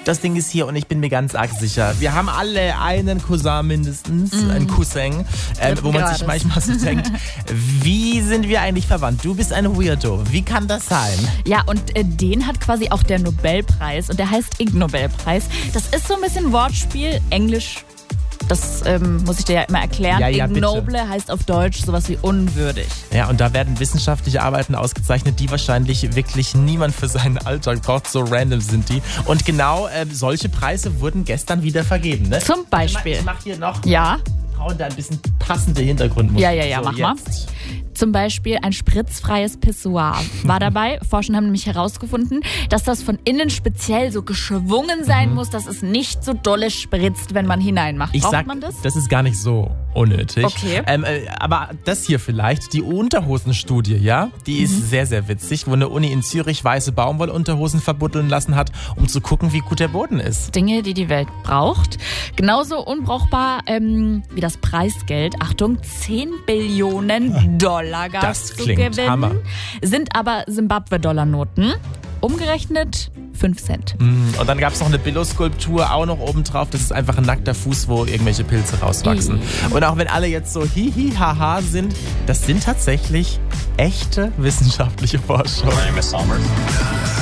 Das Ding ist hier und ich bin mir ganz arg sicher. Wir haben alle einen Cousin mindestens, einen Cousin, wo man sich manchmal so denkt, wie sind wir eigentlich verwandt? Du bist ein Weirdo. Wie kann das sein? Ja, und den hat quasi auch der Nobelpreis und der heißt Ig Nobelpreis. Das ist so ein bisschen Wortspiel, Englisch. Das muss ich dir ja immer erklären. Ja, Ignoble heißt auf Deutsch sowas wie unwürdig. Ja, und da werden wissenschaftliche Arbeiten ausgezeichnet, die wahrscheinlich wirklich niemand für seinen Alltag braucht. So random sind die. Und genau solche Preise wurden gestern wieder vergeben. Ne? Zum Beispiel. Ich mach hier noch. Ja. Brauchen da ein bisschen passende Hintergrundmusik. Ja, so, mach mal. Zum Beispiel ein spritzfreies Pissoir war dabei. Forscher haben nämlich herausgefunden, dass das von innen speziell so geschwungen sein muss, dass es nicht so dolle spritzt, wenn man hineinmacht. Braucht man das? Das ist gar nicht so unnötig. Okay. Aber das hier vielleicht, die Unterhosenstudie, ja, die ist sehr, sehr witzig, wo eine Uni in Zürich weiße Baumwollunterhosen verbuddeln lassen hat, um zu gucken, wie gut der Boden ist. Dinge, die die Welt braucht. Genauso unbrauchbar wie das Preisgeld. Achtung, 10 Billionen Dollar gab es zu gewinnen. Hammer. Sind aber Simbabwe-Dollarnoten. Umgerechnet 5 Cent. Und dann gab es noch eine Billo-Skulptur auch noch oben drauf. Das ist einfach ein nackter Fuß, wo irgendwelche Pilze rauswachsen. Und auch wenn alle jetzt so hihi-haha sind, das sind tatsächlich echte wissenschaftliche Forschung.